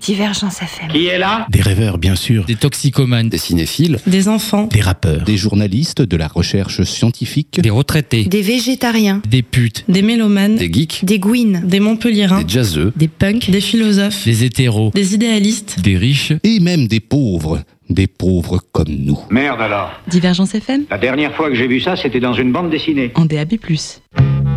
Divergence FM. Qui est là? Des rêveurs, bien sûr. Des toxicomanes, Des cinéphiles, Des enfants, Des rappeurs. Des journalistes de la recherche scientifique. des retraités, Des végétariens. des putes, des mélomanes, des geeks, Des gouines. des montpelliérains, des jazzeux, des punks, des philosophes, des hétéros, des idéalistes. des riches. Et même des pauvres. Des pauvres comme nous. Merde alors. Divergence FM La dernière fois que j'ai vu ça, c'était dans une bande dessinée. en DAB+.